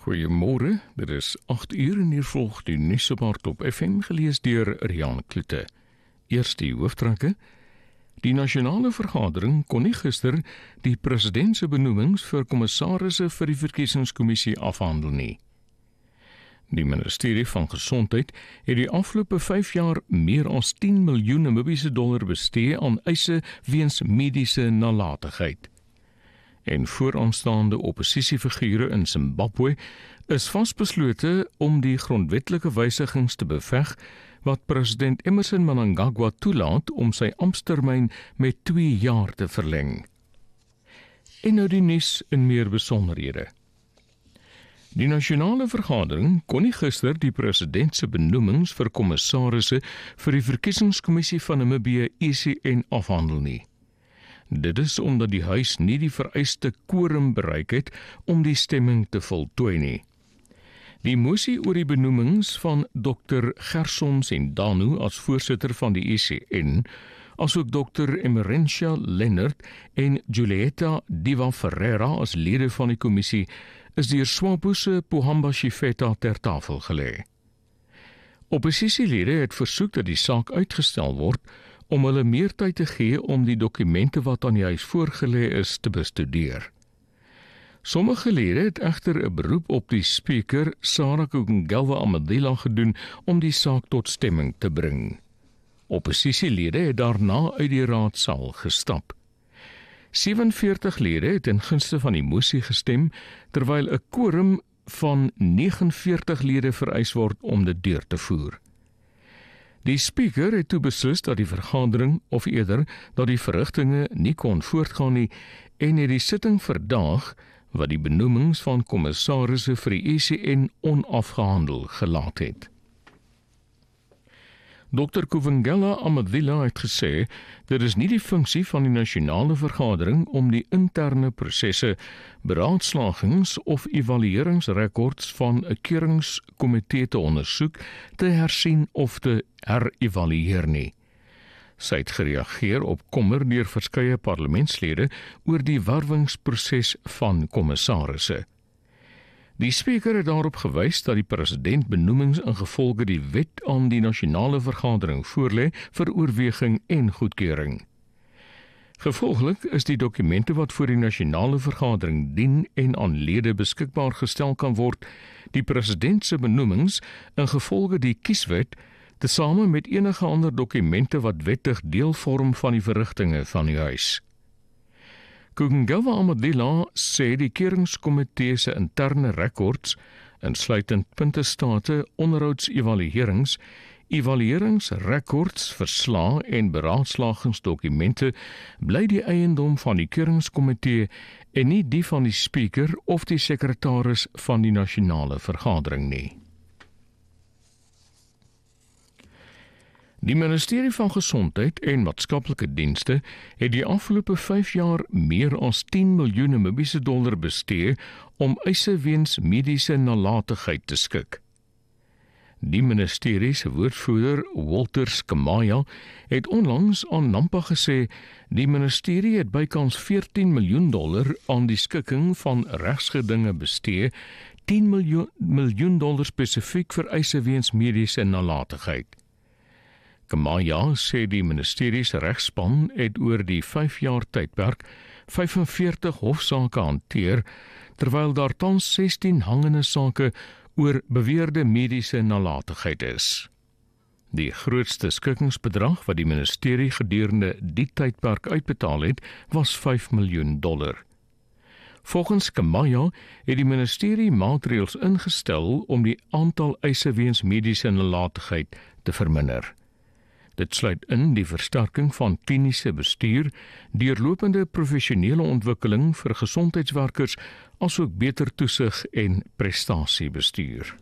Goeiemôre, dit is 8:00 en hier volg die nuusoport op FM gelees deur Rian Klute. Eers die hoofdrakke. Die nasionale vergadering kon nie gister die president se benoemings vir kommissarisse vir die verkiesingskommissie afhandel nie. Die ministerie van Gesondheid het die afgelope 5 jaar meer as 10 miljoen Namibiese dollar bestee aan eise weens mediese nalatigheid. En vooraanstaande oppositiefigure in Zimbabwe is vasbeslote om die grondwetlike wysigings te beveg wat president Emmerson Mnangagwa toelaat om sy amptetermyn met 2 jaar te verleng. En nou die nuus in meer besonderhede. Die nasionale vergadering kon nie gister die president se benoemings vir kommissarisse vir die verkiesingskommissie van Namibië ECN afhandel nie. Dit is omdat die huis nie die vereiste quorum bereik het om die stemming te voltooi nie. Die mosie oor die benoemings van Dr. Gerson Sendanu as voorsitter van die ECN, asook Dr. Emerentia Leonard en Julieta Diva Ferreira as lede van die kommissie, is deur Swapo se Pohamba Shifeta ter tafel gelê. Oppositielede het versoek dat die saak uitgestel word om hulle meer tyd te gee om die dokumente wat aan die huis voorgelê is te bestudeer. Sommige lede het egter 'n beroep op die spreker, Sarah Kukungelwa Amadila, gedoen om die saak tot stemming te bring. Oppositielede het daarna uit die raadsaal gestap. 47 lede het in gunste van die mosie gestem, terwyl 'n quorum van 49 lede vereis word om dit deur te voer. Die spreker het toe beslis dat die vergadering, of eerder dat die verrigtinge nie kon voortgaan nie, en het die sitting verdaag wat die benoemings van kommissarisse vir die ECN onafgehandel gelaat het. Dr. Kuvengela Amadila het gesê, dit is nie die funksie van die nasionale vergadering om die interne prosesse, beraadslagings of evalueringsrekords van 'n keuringskomitee te ondersoek, te hersien of te herevalueer nie. Sy het gereageer op kommer deur verskeie parlementslede oor die werwingsproses van kommissarisse. Die spreker het daarop gewys dat die president benoemings ingevolge die wet aan die nasionale vergadering voorlê vir oorweging en goedkeuring. Gevolglik is die dokumente wat voor die nasionale vergadering dien en aan lede beskikbaar gestel kan word, die president se benoemings ingevolge die kieswet, tesame met enige ander dokumente wat wettig deel vorm van die verrigtinge van die huis. Kukungelwa Amadila sê die keuringskomitee se interne rekords, insluitend puntestate, onderhoudsevaluerings, evalueringsrekords, verslae en beraadslagingsdokumente bly die eiendom van die keuringskomitee en nie die van die spreker of die sekretaris van die nasionale vergadering nie. Die ministerie van Gesondheid en Maatskaplike Dienste het die afgelope 5 jaar meer as 10 miljoen Namibiese dollar bestee om eise weens mediese nalatigheid te skik. Die ministerie se woordvoerder, Walter Skemaya, het onlangs aan Nampa gesê, die ministerie het bykans 14 miljoen dollar aan die skikking van regsgedinge bestee, 10 miljoen dollar spesifiek vir eise weens mediese nalatigheid. Skemaya sê die ministerie se regspan het oor die 5 jaar tydperk 45 hofsaake hanteer, terwyl daar tans 16 hangende sake oor beweerde mediese nalatigheid is. Die grootste skikkingsbedrag wat die ministerie gedurende die tydperk uitbetaal het, was 5 miljoen dollar. Volgens Skemaya het die ministerie maatreëls ingestel om die aantal eise weens mediese nalatigheid te verminder. Dit sluit in die versterking van kliniese bestuur, deurlopende professionele ontwikkeling vir gesondheidswerkers, asook beter toesig en prestasiebestuur.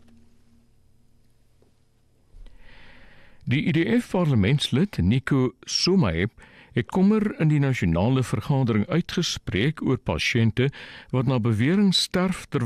Die IDF-parlementslid Nico Somaep het kommer in die nasionale vergadering uitgespreek oor pasiënte wat na bewering sterf terwyl